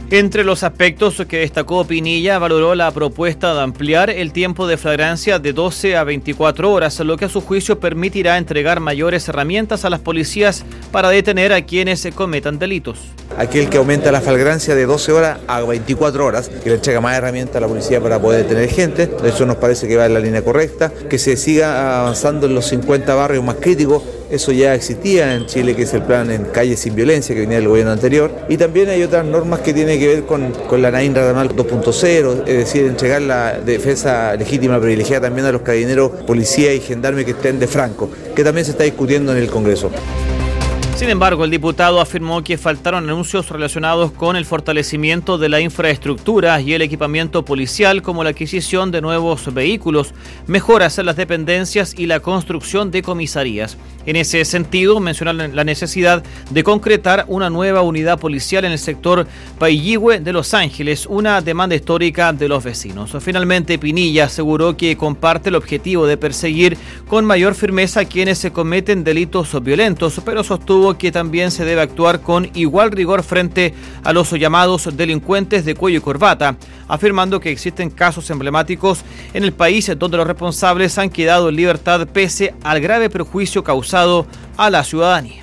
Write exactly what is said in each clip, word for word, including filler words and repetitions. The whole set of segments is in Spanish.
Entre los aspectos que destacó Pinilla, valoró la propuesta de ampliar el tiempo de flagrancia de doce a veinticuatro horas, lo que a su juicio permitirá entregar mayores herramientas a las policías para detener a quienes cometan delitos. Aquel que aumenta la flagrancia de doce horas a veinticuatro horas, que le entrega más herramientas a la policía para poder detener gente, eso nos parece que va en la línea correcta, que se siga avanzando en los cincuenta barrios más críticos. Eso ya existía en Chile, que es el plan en calles sin violencia que venía del gobierno anterior. Y también hay otras normas que tienen que ver con, con la NAIN Ramal dos punto cero, es decir, entregar la defensa legítima privilegiada también a los carabineros, policía y gendarmes que estén de franco, que también se está discutiendo en el Congreso. Sin embargo, el diputado afirmó que faltaron anuncios relacionados con el fortalecimiento de la infraestructura y el equipamiento policial, como la adquisición de nuevos vehículos, mejoras en las dependencias y la construcción de comisarías. En ese sentido, mencionaron la necesidad de concretar una nueva unidad policial en el sector Pailihue de Los Ángeles, una demanda histórica de los vecinos. Finalmente, Pinilla aseguró que comparte el objetivo de perseguir con mayor firmeza a quienes se cometen delitos violentos, pero sostuvo que también se debe actuar con igual rigor frente a los llamados delincuentes de cuello y corbata, afirmando que existen casos emblemáticos en el país donde los responsables han quedado en libertad pese al grave perjuicio causado a la ciudadanía.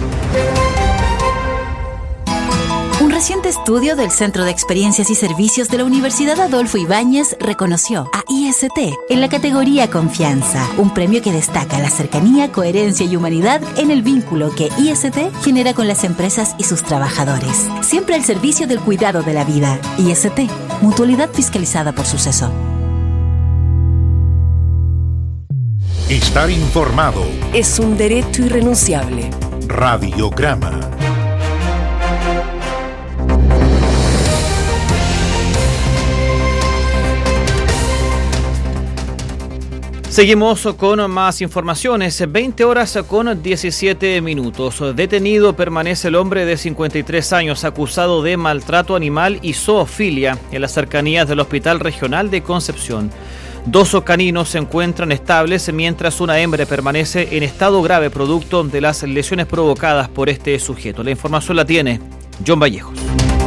Un reciente estudio del Centro de Experiencias y Servicios de la Universidad Adolfo Ibáñez reconoció a I S T en la categoría Confianza, un premio que destaca la cercanía, coherencia y humanidad en el vínculo que I S T genera con las empresas y sus trabajadores. Siempre al servicio del cuidado de la vida. I S T, mutualidad fiscalizada por Suceso. Estar informado es un derecho irrenunciable. Radiograma. Seguimos con más informaciones. veinte horas con diecisiete minutos. Detenido permanece el hombre de cincuenta y tres años acusado de maltrato animal y zoofilia en las cercanías del Hospital Regional de Concepción. Dos caninos se encuentran estables mientras una hembra permanece en estado grave producto de las lesiones provocadas por este sujeto. La información la tiene John Vallejos.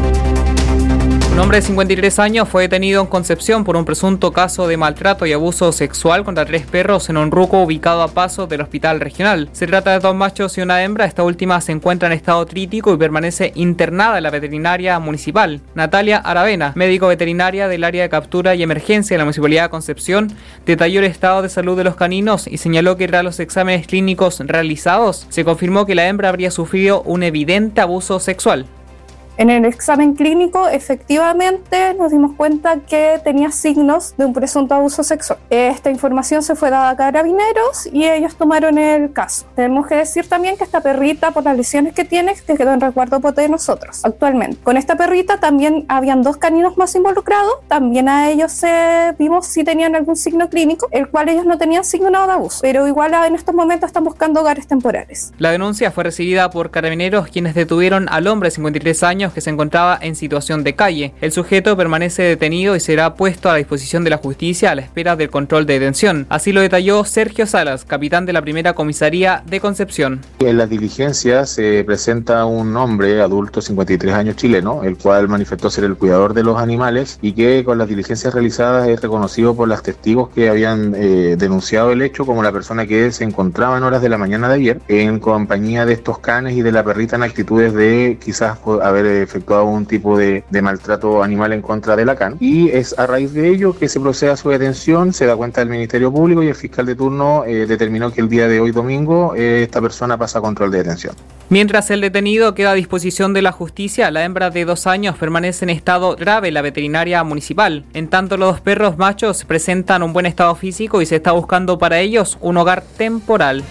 Un hombre de cincuenta y tres años fue detenido en Concepción por un presunto caso de maltrato y abuso sexual contra tres perros en un ruco ubicado a paso del hospital regional. Se trata de dos machos y una hembra. Esta última se encuentra en estado crítico y permanece internada en la veterinaria municipal. Natalia Aravena, médico veterinaria del área de captura y emergencia de la Municipalidad de Concepción, detalló el estado de salud de los caninos y señaló que tras los exámenes clínicos realizados, se confirmó que la hembra habría sufrido un evidente abuso sexual. En el examen clínico, efectivamente, nos dimos cuenta que tenía signos de un presunto abuso sexual. Esta información se fue dada a Carabineros y ellos tomaron el caso. Tenemos que decir también que esta perrita, por las lesiones que tiene, que quedó en resguardo de nosotros actualmente. Con esta perrita también habían dos caninos más involucrados. También a ellos eh, vimos si tenían algún signo clínico, el cual ellos no tenían signo de abuso. Pero igual en estos momentos están buscando hogares temporales. La denuncia fue recibida por Carabineros, quienes detuvieron al hombre de cincuenta y tres años que se encontraba en situación de calle. El sujeto permanece detenido y será puesto a la disposición de la justicia a la espera del control de detención. Así lo detalló Sergio Salas, capitán de la primera comisaría de Concepción. En las diligencias se presenta un hombre adulto, cincuenta y tres años, chileno, el cual manifestó ser el cuidador de los animales y que con las diligencias realizadas es reconocido por los testigos que habían eh, denunciado el hecho como la persona que se encontraba en horas de la mañana de ayer en compañía de estos canes y de la perrita en actitudes de quizás haber efectuado un tipo de, de maltrato animal en contra de la can, y es a raíz de ello que se procede a su detención. Se da cuenta del Ministerio Público y el fiscal de turno eh, determinó que el día de hoy domingo eh, esta persona pasa a control de detención. Mientras el detenido queda a disposición de la justicia, la hembra de dos años permanece en estado grave en la veterinaria municipal. En tanto, los dos perros machos presentan un buen estado físico y se está buscando para ellos un hogar temporal.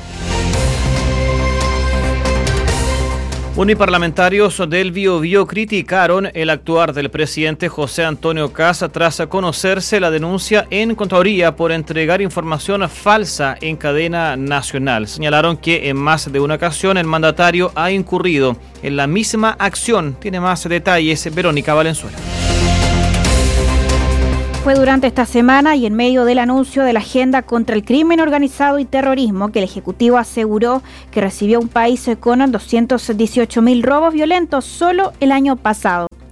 Uniparlamentarios del Biobío criticaron el actuar del presidente José Antonio Kast tras conocerse la denuncia en Contraloría por entregar información falsa en cadena nacional. Señalaron que en más de una ocasión el mandatario ha incurrido en la misma acción. Tiene más detalles Verónica Valenzuela. Fue durante esta semana y en medio del anuncio de la agenda contra el crimen organizado y terrorismo que el Ejecutivo aseguró que recibió un país con doscientos dieciocho mil robos violentos solo el año pasado.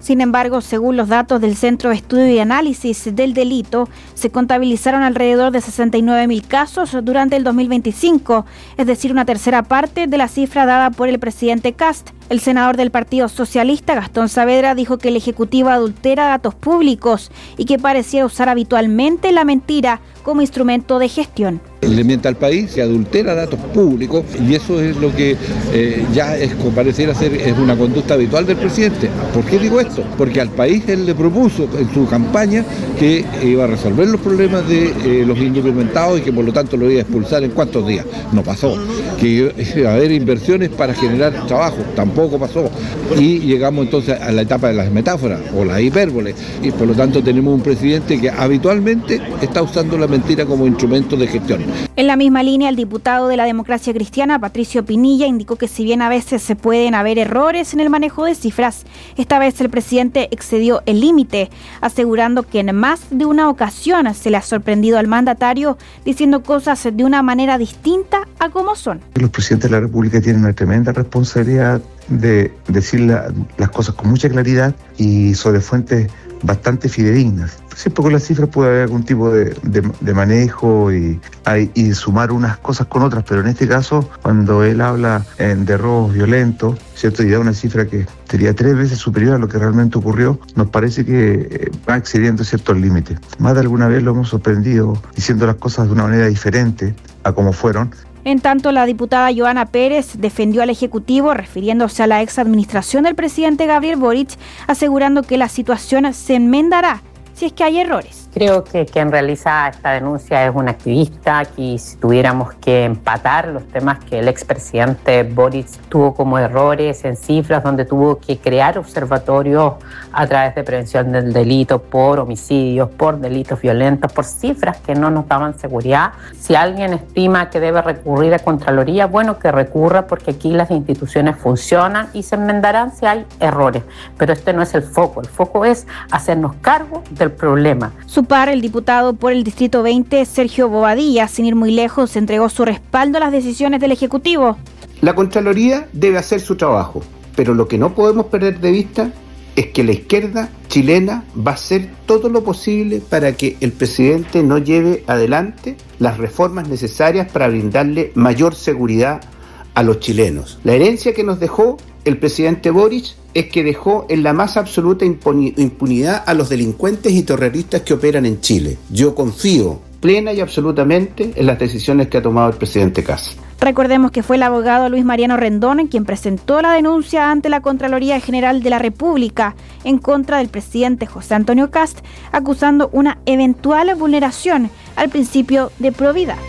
Sin embargo, según los datos del Centro de Estudio y Análisis del Delito, se contabilizaron alrededor de sesenta y nueve mil casos durante el dos mil veinticinco, es decir, una tercera parte de la cifra dada por el presidente Kast. El senador del Partido Socialista, Gastón Saavedra, dijo que el Ejecutivo adultera datos públicos y que pareciera usar habitualmente la mentira como instrumento de gestión. Le miente al país, se adultera datos públicos y eso es lo que eh, ya es, pareciera ser es una conducta habitual del presidente. ¿Por qué digo esto? Porque al país él le propuso en su campaña que iba a resolver los problemas de eh, los indocumentados y que por lo tanto lo iba a expulsar en cuántos días. No pasó. Que iba a haber inversiones para generar trabajo. Tampoco pasó. Y llegamos entonces a la etapa de las metáforas o la hipérbole. Y por lo tanto tenemos un presidente que habitualmente está usando la mentira como instrumento de gestión. En la misma línea, el diputado de la Democracia Cristiana, Patricio Pinilla, indicó que si bien a veces se pueden haber errores en el manejo de cifras, esta vez el presidente excedió el límite, asegurando que en más de una ocasión se le ha sorprendido al mandatario diciendo cosas de una manera distinta a como son. Los presidentes de la República tienen una tremenda responsabilidad de decir la, las cosas con mucha claridad y sobre fuentes bastante fidedignas. Siempre con las cifras puede haber algún tipo de, de, de manejo y, hay, y sumar unas cosas con otras, pero en este caso, cuando él habla eh, de robos violentos, ¿cierto? Y da una cifra que sería tres veces superior a lo que realmente ocurrió, nos parece que eh, va excediendo ciertos límites. Más de alguna vez lo hemos sorprendido diciendo las cosas de una manera diferente a como fueron. En tanto, la diputada Joana Pérez defendió al Ejecutivo refiriéndose a la ex administración del presidente Gabriel Boric, asegurando que la situación se enmendará si es que hay errores. Creo que quien realiza esta denuncia es un activista y si tuviéramos que empatar los temas que el expresidente Boric tuvo como errores en cifras, donde tuvo que crear observatorios a través de prevención del delito por homicidios, por delitos violentos, por cifras que no nos daban seguridad. Si alguien estima que debe recurrir a Contraloría, bueno, que recurra porque aquí las instituciones funcionan y se enmendarán si hay errores. Pero este no es el foco, el foco es hacernos cargo del problema. Su par, el diputado por el Distrito veinte, Sergio Bobadilla, sin ir muy lejos, entregó su respaldo a las decisiones del Ejecutivo. La Contraloría debe hacer su trabajo, pero lo que no podemos perder de vista es que la izquierda chilena va a hacer todo lo posible para que el presidente no lleve adelante las reformas necesarias para brindarle mayor seguridad a los chilenos. La herencia que nos dejó el presidente Boric es que dejó en la más absoluta impunidad a los delincuentes y terroristas que operan en Chile. Yo confío plena y absolutamente en las decisiones que ha tomado el presidente Kast. Recordemos que fue el abogado Luis Mariano Rendón quien presentó la denuncia ante la Contraloría General de la República en contra del presidente José Antonio Kast, acusando una eventual vulneración al principio de probidad.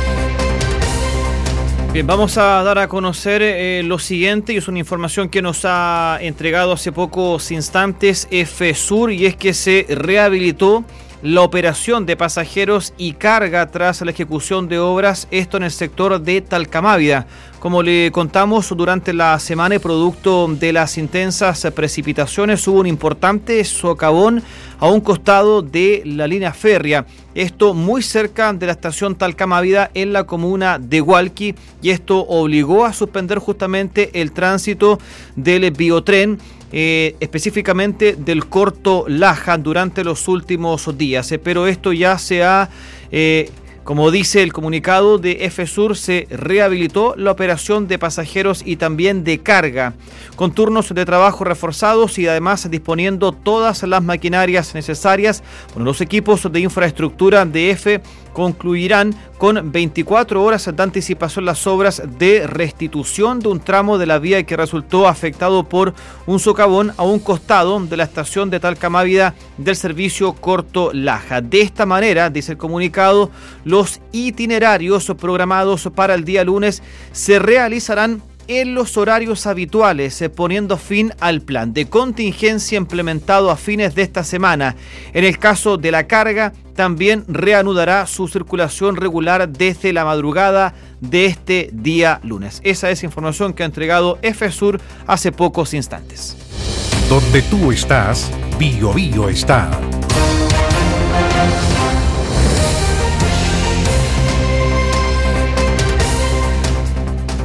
Bien, vamos a dar a conocer eh, lo siguiente, y es una información que nos ha entregado hace pocos instantes FSUR, y es que se rehabilitó la operación de pasajeros y carga tras la ejecución de obras, esto en el sector de Talcamávida. Como le contamos, durante la semana y producto de las intensas precipitaciones hubo un importante socavón a un costado de la línea férrea. Esto muy cerca de la estación Talcamávida en la comuna de Hualqui, y esto obligó a suspender justamente el tránsito del biotren, eh, específicamente del Corto Laja, durante los últimos días. Eh, pero esto ya se ha... Eh, Como dice el comunicado de FSUR, se rehabilitó la operación de pasajeros y también de carga, con turnos de trabajo reforzados y además disponiendo todas las maquinarias necesarias. Bueno, los equipos de infraestructura de EFE concluirán con veinticuatro horas de anticipación las obras de restitución de un tramo de la vía que resultó afectado por un socavón a un costado de la estación de Talcamávida del servicio Corto Laja. De esta manera, dice el comunicado, los itinerarios programados para el día lunes se realizarán en los horarios habituales, eh, poniendo fin al plan de contingencia implementado a fines de esta semana. En el caso de la carga, también reanudará su circulación regular desde la madrugada de este día lunes. Esa es información que ha entregado FSUR hace pocos instantes. Donde tú estás, Bio Bio está.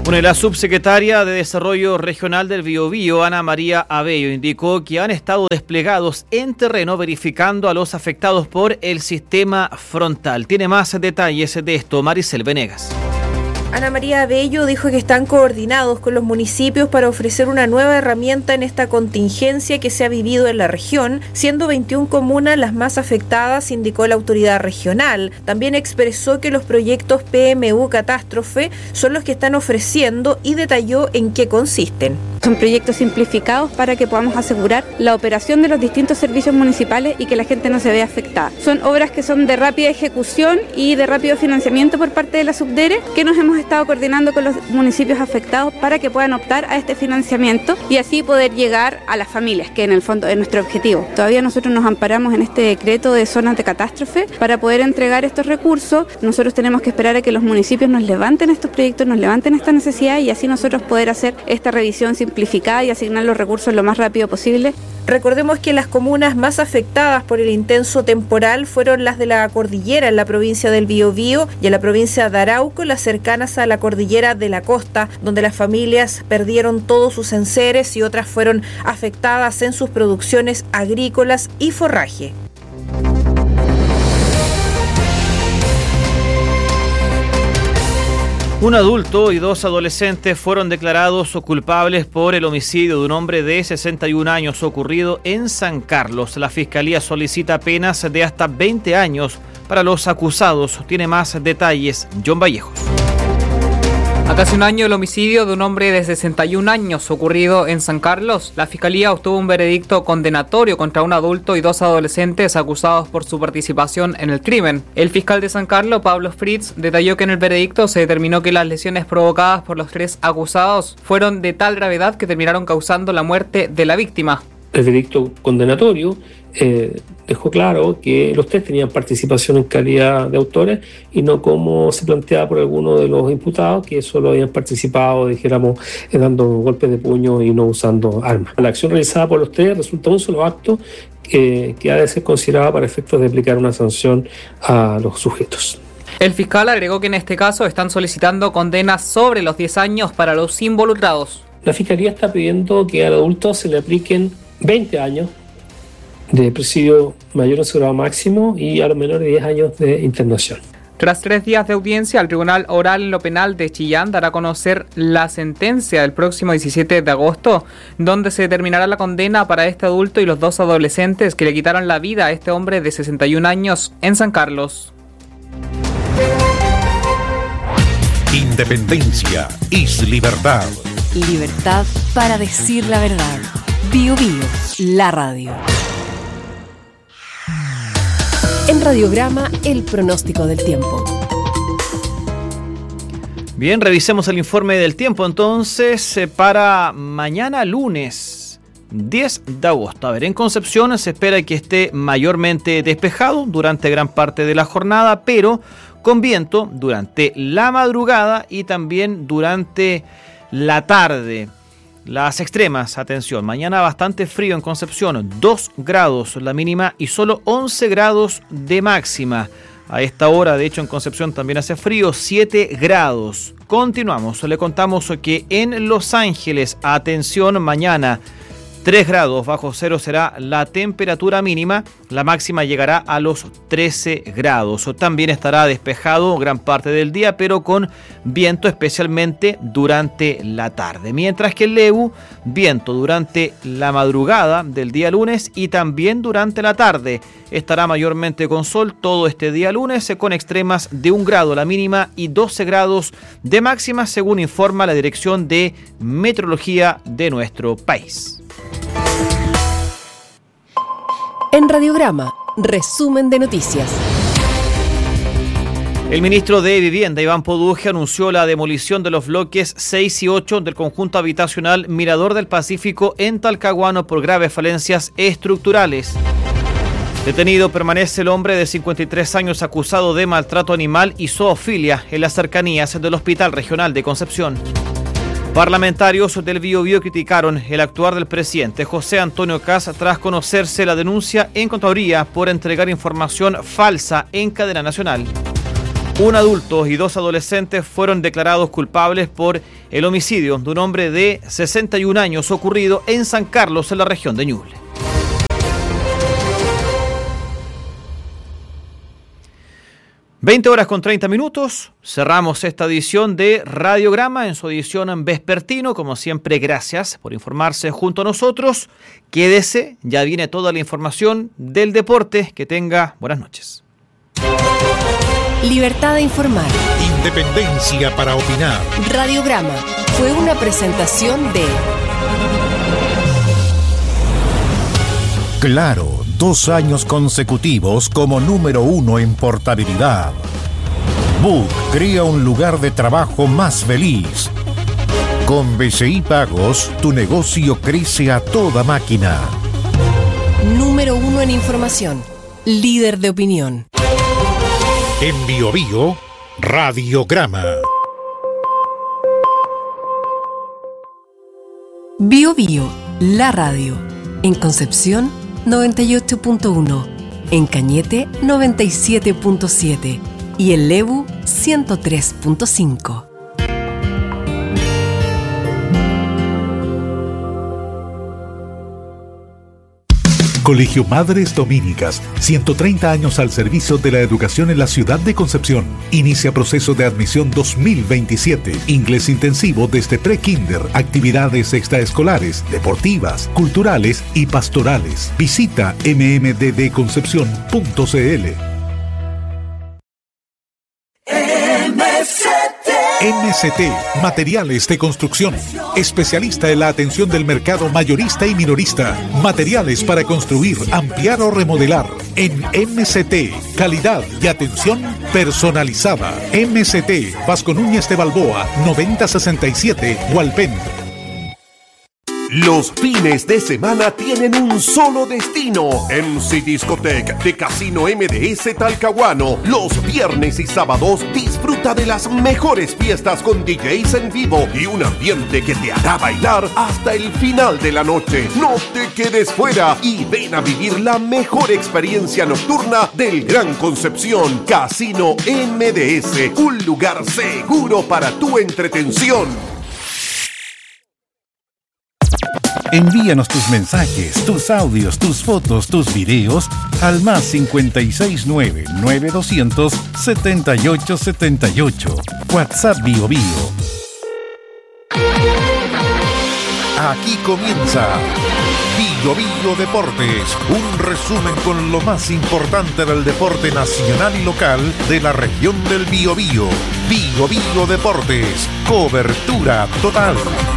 Bueno, la subsecretaria de Desarrollo Regional del Biobío, Ana María Abello, indicó que han estado desplegados en terreno verificando a los afectados por el sistema frontal. Tiene más detalles de esto Maricel Venegas. Ana María Abello dijo que están coordinados con los municipios para ofrecer una nueva herramienta en esta contingencia que se ha vivido en la región, siendo veintiuna comunas las más afectadas, indicó la autoridad regional. También expresó que los proyectos P M U Catástrofe son los que están ofreciendo y detalló en qué consisten. Son proyectos simplificados para que podamos asegurar la operación de los distintos servicios municipales y que la gente no se vea afectada. Son obras que son de rápida ejecución y de rápido financiamiento por parte de la Subdere, que nos hemos estado coordinando con los municipios afectados para que puedan optar a este financiamiento y así poder llegar a las familias, que en el fondo es nuestro objetivo. Todavía nosotros nos amparamos en este decreto de zonas de catástrofe para poder entregar estos recursos. Nosotros tenemos que esperar a que los municipios nos levanten estos proyectos, nos levanten esta necesidad y así nosotros poder hacer esta revisión simplificada y asignar los recursos lo más rápido posible. Recordemos que las comunas más afectadas por el intenso temporal fueron las de la cordillera en la provincia del Biobío y en la provincia de Arauco, las cercanas a la cordillera de la costa, donde las familias perdieron todos sus enseres y otras fueron afectadas en sus producciones agrícolas y forraje. Un adulto y dos adolescentes fueron declarados culpables por el homicidio de un hombre de sesenta y un años ocurrido en San Carlos. La Fiscalía solicita penas de hasta veinte años para los acusados. Tiene más detalles John Vallejos. A casi un año del homicidio de un hombre de sesenta y un años ocurrido en San Carlos, la Fiscalía obtuvo un veredicto condenatorio contra un adulto y dos adolescentes acusados por su participación en el crimen. El fiscal de San Carlos, Pablo Fritz, detalló que en el veredicto se determinó que las lesiones provocadas por los tres acusados fueron de tal gravedad que terminaron causando la muerte de la víctima. El veredicto condenatorio eh, dejó claro que los tres tenían participación en calidad de autores y no como se planteaba por algunos de los imputados, que solo habían participado, dijéramos, eh, dando golpes de puño y no usando armas. La acción realizada por los tres resulta un solo acto eh, que ha de ser considerada para efectos de aplicar una sanción a los sujetos. El fiscal agregó que en este caso están solicitando condenas sobre los diez años para los involucrados. La Fiscalía está pidiendo que al adulto se le apliquen veinte años de presidio mayor en su grado máximo y a los menores diez años de internación. Tras tres días de audiencia, el Tribunal Oral en lo Penal de Chillán dará a conocer la sentencia el próximo diecisiete de agosto, donde se determinará la condena para este adulto y los dos adolescentes que le quitaron la vida a este hombre de sesenta y un años en San Carlos. Independencia es libertad. Libertad para decir la verdad. Bio Bio, la radio. En Radiograma, el pronóstico del tiempo. Bien, revisemos el informe del tiempo entonces para mañana lunes diez de agosto. A ver, en Concepción se espera que esté mayormente despejado durante gran parte de la jornada, pero con viento durante la madrugada y también durante la tarde. Las extremas, atención, mañana bastante frío en Concepción, dos grados la mínima y solo once grados de máxima. A esta hora, de hecho, en Concepción también hace frío, siete grados. Continuamos, le contamos que en Los Ángeles, atención, mañana tres grados bajo cero será la temperatura mínima, la máxima llegará a los trece grados. También estará despejado gran parte del día, pero con viento especialmente durante la tarde. Mientras que en Lebu, viento durante la madrugada del día lunes y también durante la tarde. Estará mayormente con sol todo este día lunes, con extremas de un grado la mínima y doce grados de máxima, según informa la Dirección de Meteorología de nuestro país. En Radiograma, resumen de noticias. El ministro de Vivienda, Iván Poduje, anunció la demolición de los bloques seis y ocho del conjunto habitacional Mirador del Pacífico en Talcahuano por graves falencias estructurales. Detenido permanece el hombre de cincuenta y tres años acusado de maltrato animal y zoofilia en las cercanías del Hospital Regional de Concepción. Parlamentarios del Biobío criticaron el actuar del presidente José Antonio Kast tras conocerse la denuncia en Contraloría por entregar información falsa en cadena nacional. Un adulto y dos adolescentes fueron declarados culpables por el homicidio de un hombre de sesenta y un años ocurrido en San Carlos, en la región de Ñuble. veinte horas con treinta minutos, cerramos esta edición de Radiograma en su edición vespertino. Como siempre, gracias por informarse junto a nosotros. Quédese, ya viene toda la información del deporte. Que tenga buenas noches. Libertad de informar. Independencia para opinar. Radiograma fue una presentación de Claro, dos años consecutivos como número uno en portabilidad. Book crea un lugar de trabajo más feliz. Con B C I Pagos, tu negocio crece a toda máquina. Número uno en información. Líder de opinión. En Bio Bio, Radiograma. Bio Bio, la radio. En Concepción, noventa y ocho punto uno. En Cañete, noventa y siete punto siete. Y en Lebu, ciento tres punto cinco. Colegio Madres Dominicas, ciento treinta años al servicio de la educación en la ciudad de Concepción. Inicia proceso de admisión dos mil veintisiete. Inglés intensivo desde pre-kinder, actividades extraescolares, deportivas, culturales y pastorales. Visita eme eme de de concepción punto ce ele. eme ese te, Materiales de Construcción. Especialista en la atención del mercado mayorista y minorista. Materiales para construir, ampliar o remodelar. En eme ese te, calidad y atención personalizada. eme ese te, Vasco Núñez de Balboa, noventa sesenta y siete, Hualpén. Los fines de semana tienen un solo destino. M C Discotech de Casino eme de ese Talcahuano. Los viernes y sábados disfruta de las mejores fiestas con D Js en vivo y un ambiente que te hará bailar hasta el final de la noche. No te quedes fuera y ven a vivir la mejor experiencia nocturna del Gran Concepción. Casino eme de ese, un lugar seguro para tu entretención. Envíanos tus mensajes, tus audios, tus fotos, tus videos al más cincuenta y seis nueve, nueve doscientos, setenta y ocho setenta y ocho. WhatsApp Bio Bio. Aquí comienza Bio Bio Deportes, un resumen con lo más importante del deporte nacional y local de la región del Biobío. Bio Bio Deportes, cobertura total.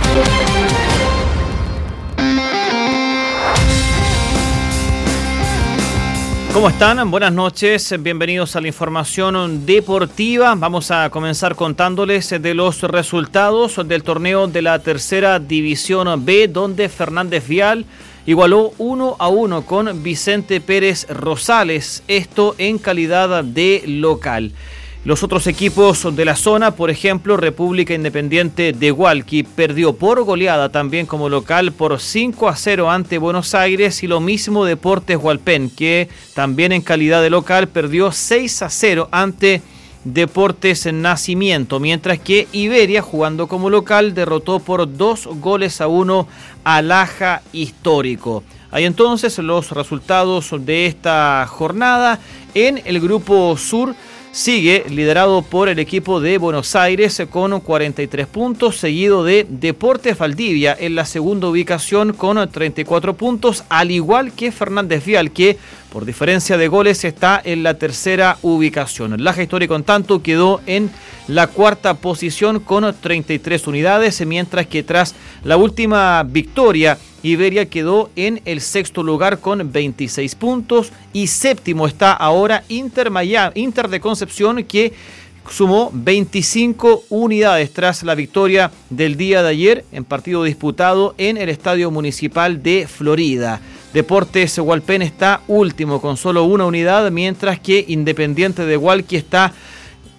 ¿Cómo están? Buenas noches, bienvenidos a la información deportiva. Vamos a comenzar contándoles de los resultados del torneo de la tercera división B, donde Fernández Vial igualó uno a uno con Vicente Pérez Rosales, esto en calidad de local. Los otros equipos de la zona, por ejemplo, República Independiente de Hualqui, perdió por goleada también como local por cinco a cero ante Buenos Aires, y lo mismo Deportes Hualpén, que también en calidad de local perdió seis a cero ante Deportes Nacimiento, mientras que Iberia, jugando como local, derrotó por dos goles a uno a Laja Histórico. Hay entonces los resultados de esta jornada. En el Grupo Sur sigue liderado por el equipo de Buenos Aires con cuarenta y tres puntos, seguido de Deportes Valdivia en la segunda ubicación con treinta y cuatro puntos, al igual que Fernández Vial, que por diferencia de goles está en la tercera ubicación. Laja Histórico, en tanto, quedó en la cuarta posición con treinta y tres unidades, mientras que tras la última victoria, Iberia quedó en el sexto lugar con veintiséis puntos, y séptimo está ahora Inter Miami, Inter de Concepción, que sumó veinticinco unidades tras la victoria del día de ayer en partido disputado en el Estadio Municipal de Florida. Deportes Hualpén está último con solo una unidad, mientras que Independiente de Hualqui está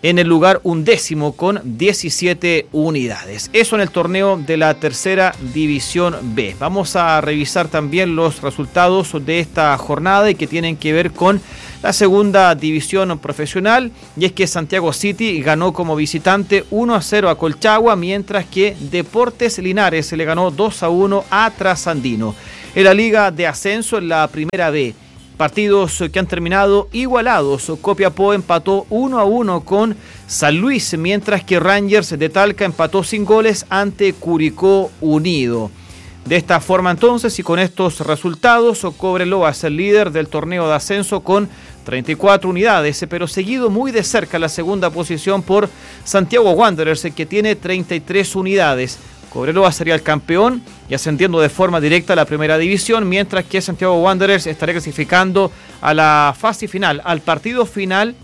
en el lugar undécimo con diecisiete unidades. Eso en el torneo de la tercera división B. Vamos a revisar también los resultados de esta jornada y que tienen que ver con la segunda división profesional, y es que Santiago City ganó como visitante uno a cero a Colchagua, mientras que Deportes Linares le ganó dos a uno a Trasandino. En la Liga de Ascenso, en la primera B, partidos que han terminado igualados. Copiapó empató uno a uno con San Luis, mientras que Rangers de Talca empató sin goles ante Curicó Unido. De esta forma entonces, y con estos resultados, Cobreloa es el líder del torneo de ascenso con treinta y cuatro unidades, pero seguido muy de cerca la segunda posición por Santiago Wanderers, que tiene treinta y tres unidades. Cobreloa sería el campeón y ascendiendo de forma directa a la primera división, mientras que Santiago Wanderers estaría clasificando a la fase final, al partido final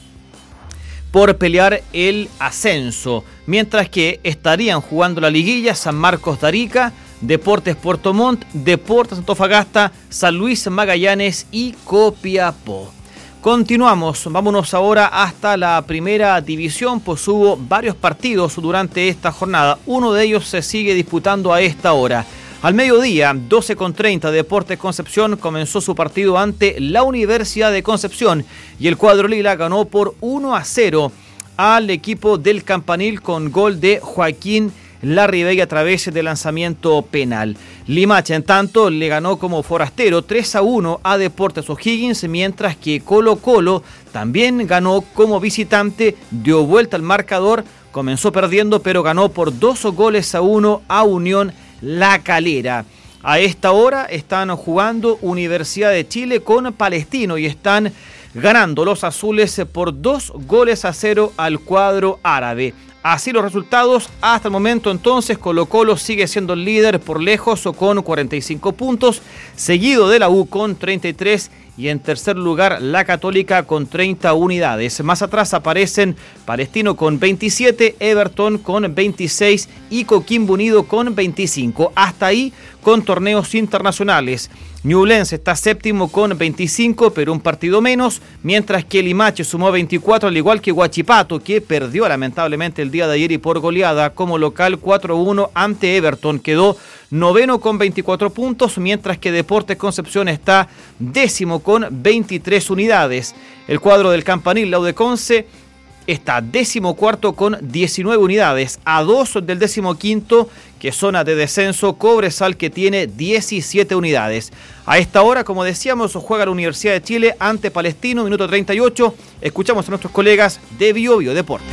por pelear el ascenso, mientras que estarían jugando la liguilla San Marcos de Arica, Deportes Puerto Montt, Deportes Antofagasta, San Luis Magallanes y Copiapó. Continuamos, vámonos ahora hasta la primera división, pues hubo varios partidos durante esta jornada. Uno de ellos se sigue disputando a esta hora. Al mediodía, doce con treinta, Deportes Concepción comenzó su partido ante la Universidad de Concepción y el cuadro lila ganó por uno a cero al equipo del Campanil con gol de Joaquín Larribey a través de lanzamiento penal. Limache, en tanto, le ganó como forastero tres a uno a Deportes O'Higgins, mientras que Colo Colo también ganó como visitante, dio vuelta al marcador, comenzó perdiendo, pero ganó por dos goles a uno a Unión La Calera. A esta hora están jugando Universidad de Chile con Palestino y están ganando los azules por dos goles a cero al cuadro árabe. Así los resultados hasta el momento. Entonces Colo Colo sigue siendo el líder por lejos o con cuarenta y cinco puntos, seguido de la U con treinta y tres y en tercer lugar la Católica con treinta unidades. Más atrás aparecen Palestino con veintisiete, Everton con veintiséis y Coquimbo Unido con veinticinco. Hasta ahí con torneos internacionales. Ñublense está séptimo con veinticinco, pero un partido menos, mientras que Limache sumó veinticuatro, al igual que Huachipato, que perdió lamentablemente el día de ayer y por goleada como local cuatro a uno ante Everton. Quedó noveno con veinticuatro puntos, mientras que Deportes Concepción está décimo con veintitrés unidades. El cuadro del Campanil, la U de Conce, está décimo cuarto con diecinueve unidades, a dos del décimo quinto, que es zona de descenso, Cobresal, que tiene diecisiete unidades. A esta hora, como decíamos, juega la Universidad de Chile ante Palestino, minuto treinta y ocho. Escuchamos a nuestros colegas de Bio Bio Deportes.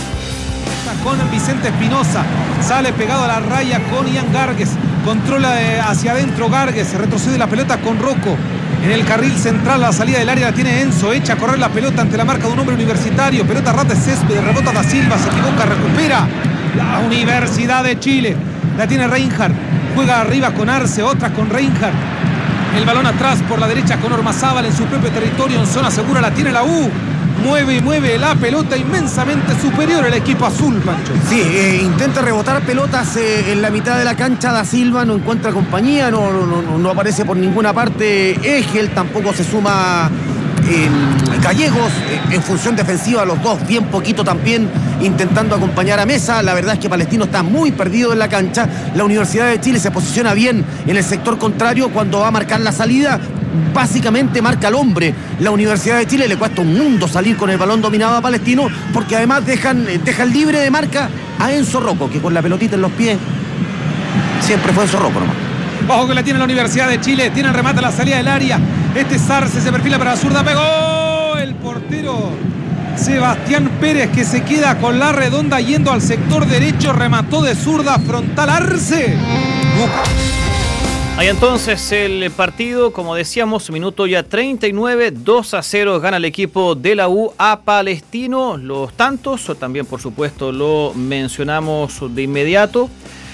Con Vicente Espinosa, sale pegado a la raya con Ian Gargues, controla hacia adentro Gargues, retrocede la pelota con Rocco. En el carril central, la salida del área la tiene Enzo, echa a correr la pelota ante la marca de un hombre universitario, pelota rata de césped, rebota da Silva, se equivoca, recupera la Universidad de Chile, la tiene Reinhardt, juega arriba con Arce, otra con Reinhardt, el balón atrás por la derecha con Ormazábal en su propio territorio, en zona segura la tiene la U. Mueve y mueve la pelota, inmensamente superior el equipo azul, Pancho. Sí, eh, intenta rebotar pelotas eh, en la mitad de la cancha. Da Silva no encuentra compañía, no, no, no, no aparece por ninguna parte Egel, tampoco se suma eh, Gallegos, eh, en función defensiva los dos bien poquito también intentando acompañar a Mesa. La verdad es que Palestino está muy perdido en la cancha. La Universidad de Chile se posiciona bien en el sector contrario cuando va a marcar la salida. Básicamente marca al hombre. La Universidad de Chile le cuesta un mundo salir con el balón dominado a Palestino, porque además dejan, dejan libre de marca a Enzo Rocco, que con la pelotita en los pies siempre fue Enzo Rocco nomás. Ojo que la tiene la Universidad de Chile, tiene el remate a la salida del área. Este Sarce se perfila para la zurda, pegó el portero Sebastián Pérez, que se queda con la redonda yendo al sector derecho, remató de zurda frontal Arce. Uh. Ahí entonces el partido, como decíamos, minuto ya treinta y nueve, dos a cero gana el equipo de la U a Palestino. Los tantos, también por supuesto lo mencionamos de inmediato.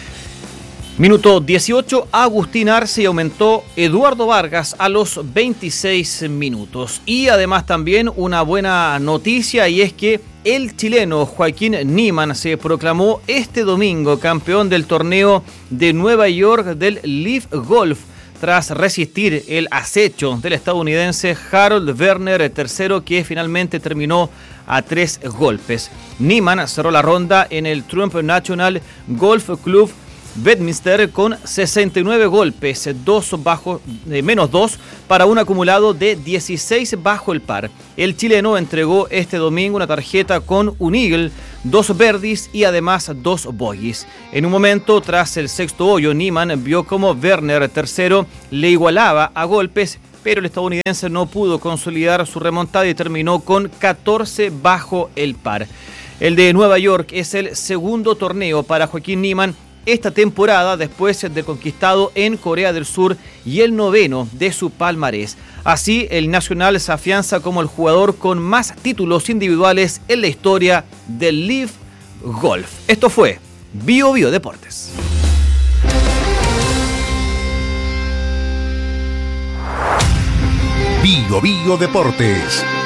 Minuto dieciocho, Agustín Arce, y aumentó Eduardo Vargas a los veintiséis minutos. Y además también una buena noticia, y es que el chileno Joaquín Niemann se proclamó este domingo campeón del torneo de Nueva York del Leaf Golf. tras resistir el acecho del estadounidense Harold Werner tercero, que finalmente terminó a tres golpes. Niemann cerró la ronda en el Trump National Golf Club Bedminster con sesenta y nueve golpes, dos bajo, eh, menos dos, para un acumulado de dieciséis bajo el par. El chileno entregó este domingo una tarjeta con un eagle, dos birdies y además dos bogies. En un momento, tras el sexto hoyo, Niemann vio como Werner tercero le igualaba a golpes, pero el estadounidense no pudo consolidar su remontada y terminó con catorce bajo el par. El de Nueva York es el segundo torneo para Joaquín Niemann esta temporada, después de conquistado en Corea del Sur, y el noveno de su palmarés. Así, el nacional se afianza como el jugador con más títulos individuales en la historia del L I V Golf. Esto fue Bio Bio Deportes. Bio Bio Deportes.